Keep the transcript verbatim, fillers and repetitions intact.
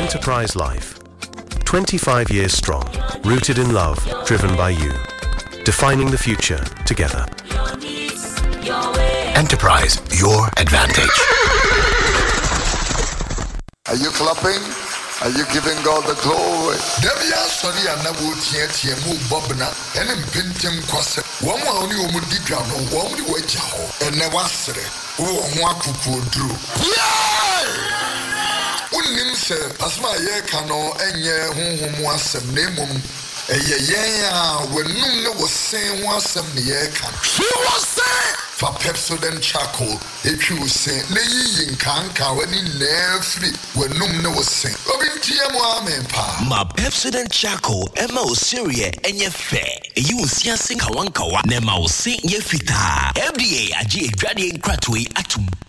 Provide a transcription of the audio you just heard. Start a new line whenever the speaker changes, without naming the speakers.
Enterprise Life. twenty-five years strong, rooted in love, driven by you. Defining the future together.
Enterprise, your advantage.
Are you clapping? Are you giving God the glory?
Devia sorry and never tia tia mu bobna and pintem quase. One only would decam on one way jaho and never say, oh, one could drew. Unim say, as my ye cano and ye whom was a name. A yeah, when no was saying was some year can. She was saying for Pepsodent charcoal. If you say, Lay in Kanka when in there free, when no was saying, Robin Tiamo pa.
Ma Pepsodent charcoal, Emma Syria, and ye fair. You see a sink a one kawa, Nema will sing ye fita. F D A, a G, Gradian Cratway, Atum.